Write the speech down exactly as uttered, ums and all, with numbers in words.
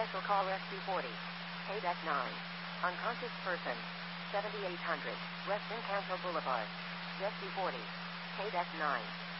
Special call Rescue forty. Payback nine. Unconscious person. seventy-eight hundred. West Encanto Boulevard. Rescue forty. Payback nine.